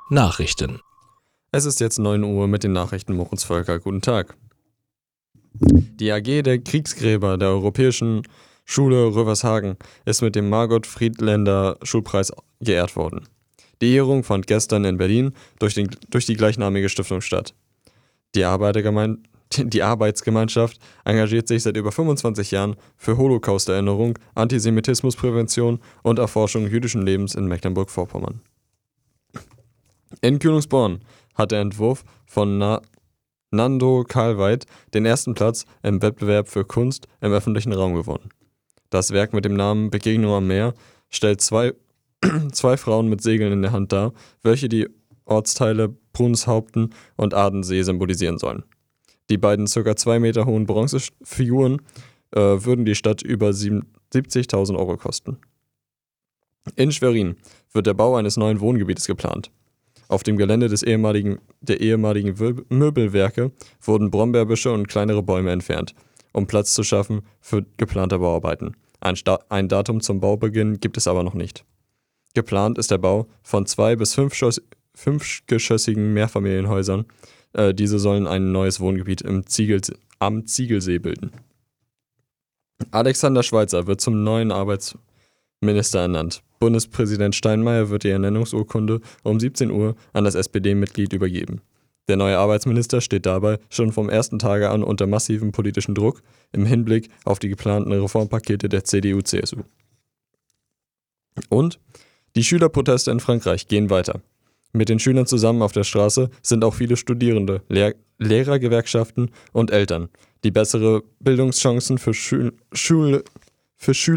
Nachrichten. Es ist jetzt 9 Uhr mit den Nachrichten Moritz Völker. Guten Tag. Die AG der Kriegsgräber der Europäischen Schule Rövershagen ist mit dem Margot Friedländer Schulpreis geehrt worden. Die Ehrung fand gestern in Berlin durch die gleichnamige Stiftung statt. Die Arbeitsgemeinschaft engagiert sich seit über 25 Jahren für Holocaust-Erinnerung, Antisemitismusprävention und Erforschung jüdischen Lebens in Mecklenburg-Vorpommern. In Kühlungsborn hat der Entwurf von Nando Kalweit den ersten Platz im Wettbewerb für Kunst im öffentlichen Raum gewonnen. Das Werk mit dem Namen Begegnung am Meer stellt zwei Frauen mit Segeln in der Hand dar, welche die Ortsteile Brunshaupten und Adensee symbolisieren sollen. Die beiden ca. 2 Meter hohen Bronzefiguren würden die Stadt über 70.000 Euro kosten. In Schwerin wird der Bau eines neuen Wohngebietes geplant. Auf dem Gelände der ehemaligen Möbelwerke wurden Brombeerbüsche und kleinere Bäume entfernt, um Platz zu schaffen für geplante Bauarbeiten. Ein Datum zum Baubeginn gibt es aber noch nicht. Geplant ist der Bau von 2 bis 5-geschossigen Mehrfamilienhäusern. Diese sollen ein neues Wohngebiet am Ziegelsee bilden. Alexander Schweitzer wird zum neuen Arbeitsminister ernannt. Bundespräsident Steinmeier wird die Ernennungsurkunde um 17 Uhr an das SPD-Mitglied übergeben. Der neue Arbeitsminister steht dabei schon vom ersten Tage an unter massivem politischen Druck im Hinblick auf die geplanten Reformpakete der CDU-CSU. Und die Schülerproteste in Frankreich gehen weiter. Mit den Schülern zusammen auf der Straße sind auch viele Studierende, Lehrergewerkschaften und Eltern, die bessere Bildungschancen für Schüler